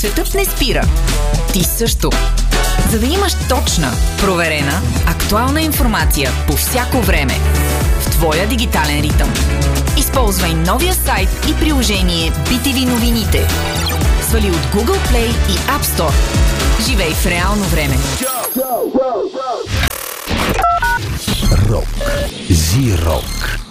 Светът не спира. Ти също. За да имаш точна, проверена, актуална информация по всяко време в твоя дигитален ритъм. Използвай новия сайт и приложение BTV новините. Свали от Google Play и App Store. Живей в реално време. Рок. Зи-рок.